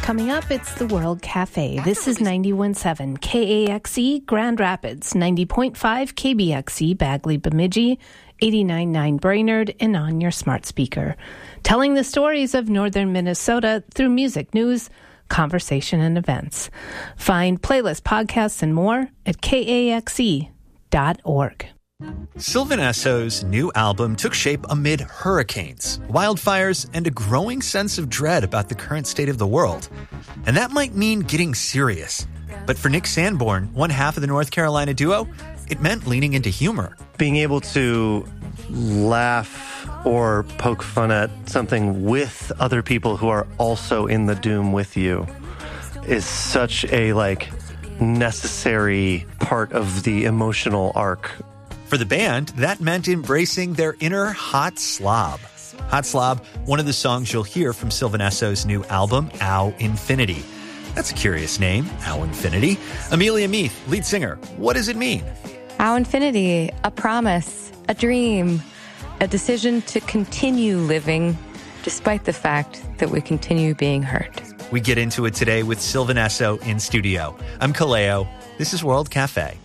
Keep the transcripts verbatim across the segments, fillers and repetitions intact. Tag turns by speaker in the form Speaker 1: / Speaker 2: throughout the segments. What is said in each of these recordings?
Speaker 1: Coming up, it's the World Cafe. This is ninety-one point seven K A X E Grand Rapids, ninety point five K B X E Bagley Bemidji, eighty-nine point nine Brainerd, and on your smart speaker. Telling the stories of northern Minnesota through music, news, conversation, and events. Find playlists, podcasts, and more at K A X E dot org.
Speaker 2: Sylvan Esso's new album took shape amid hurricanes, wildfires, and a growing sense of dread about the current state of the world. And that might mean getting serious. But for Nick Sanborn, one half of the North Carolina duo, it meant leaning into humor.
Speaker 3: Being able to laugh or poke fun at something with other people who are also in the doom with you is such a, like, necessary part of the emotional arc.
Speaker 2: For the band, that meant embracing their inner hot slob. Hot Slob, one of the songs you'll hear from Sylvan Esso's new album, Ow Infinity. That's a curious name, Ow Infinity. Amelia Meath, lead singer, what does it mean?
Speaker 4: Ow Infinity, a promise, a dream, a decision to continue living despite the fact that we continue being hurt.
Speaker 2: We get into it today with Sylvan Esso in studio. I'm Kaleo. This is World Cafe.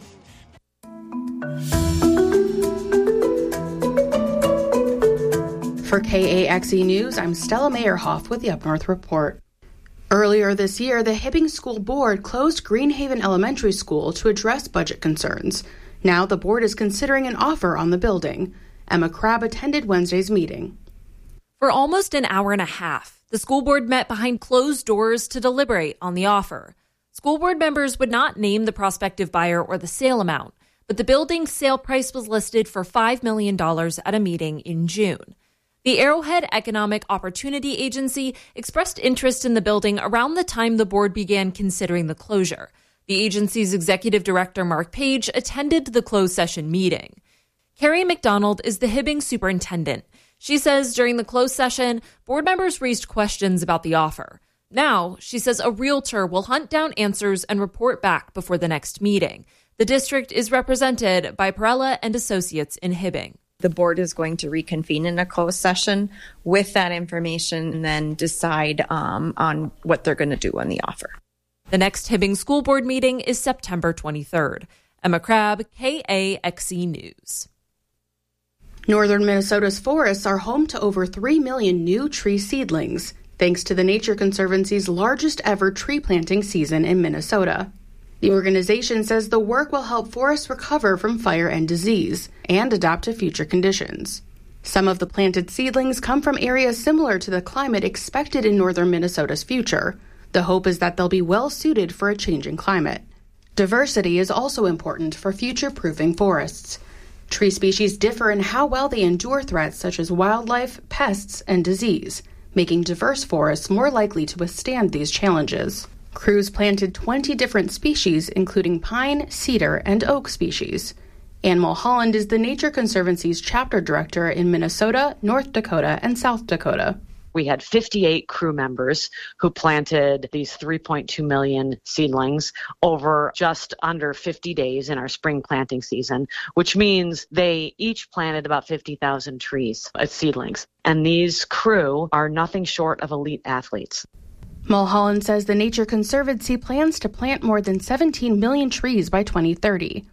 Speaker 5: For K A X E News, I'm Stella Meyerhoff with the Up North Report. Earlier this year, the Hibbing School Board closed Greenhaven Elementary School to address budget concerns. Now the board is considering an offer on the building. Emma Crabb attended Wednesday's meeting.
Speaker 6: For almost an hour and a half, the school board met behind closed doors to deliberate on the offer. School board members would not name the prospective buyer or the sale amount, but the building's sale price was listed for five million dollars at a meeting in June. The Arrowhead Economic Opportunity Agency expressed interest in the building around the time the board began considering the closure. The agency's executive director, Mark Page, attended the closed session meeting. Carrie McDonald is the Hibbing superintendent. She says during the closed session, board members raised questions about the offer. Now, she says a realtor will hunt down answers and report back before the next meeting. The district is represented by Perella and Associates in Hibbing.
Speaker 7: The board is going to reconvene in a closed session with that information and then decide um, on what they're going to do on the offer.
Speaker 6: The next Hibbing School Board meeting is September twenty-third. Emma Crabb, K A X E News.
Speaker 5: Northern Minnesota's forests are home to over three million new tree seedlings, thanks to the Nature Conservancy's largest ever tree planting season in Minnesota. The organization says the work will help forests recover from fire and disease and adapt to future conditions. Some of the planted seedlings come from areas similar to the climate expected in northern Minnesota's future. The hope is that they'll be well suited for a changing climate. Diversity is also important for future-proofing forests. Tree species differ in how well they endure threats such as wildlife, pests, and disease, making diverse forests more likely to withstand these challenges. Crews planted twenty different species, including pine, cedar, and oak species. Ann Mulholland is the Nature Conservancy's chapter director in Minnesota, North Dakota, and South Dakota.
Speaker 8: We had fifty-eight crew members who planted these three point two million seedlings over just under fifty days in our spring planting season, which means they each planted about fifty thousand trees as seedlings. And these crew are nothing short of elite athletes.
Speaker 5: Mulholland says the Nature Conservancy plans to plant more than seventeen million trees by twenty thirty.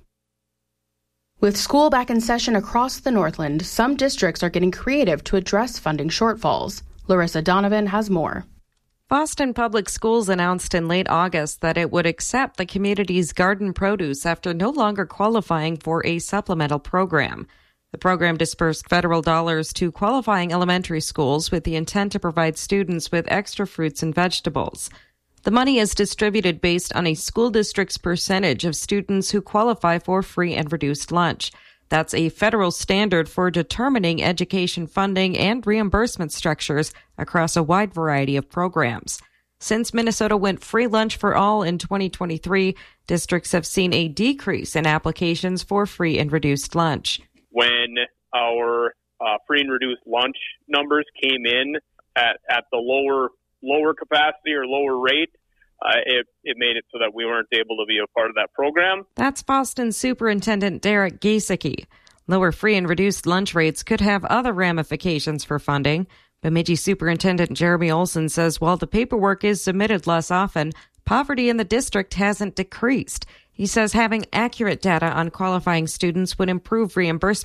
Speaker 5: With school back in session across the Northland, some districts are getting creative to address funding shortfalls. Larissa Donovan has more.
Speaker 9: Boston Public Schools announced in late August that it would accept the community's garden produce after no longer qualifying for a supplemental program. The program dispersed federal dollars to qualifying elementary schools with the intent to provide students with extra fruits and vegetables. The money is distributed based on a school district's percentage of students who qualify for free and reduced lunch. That's a federal standard for determining education funding and reimbursement structures across a wide variety of programs. Since Minnesota went free lunch for all in twenty twenty-three, districts have seen a decrease in applications for free and reduced lunch.
Speaker 10: When our uh, free and reduced lunch numbers came in at, at the lower lower capacity or lower rate, uh, it, it made it so that we weren't able to be a part of that program.
Speaker 9: That's Boston Superintendent Derek Gasicki. Lower free and reduced lunch rates could have other ramifications for funding. Bemidji Superintendent Jeremy Olson says while the paperwork is submitted less often, poverty in the district hasn't decreased. He says having accurate data on qualifying students would improve reimbursement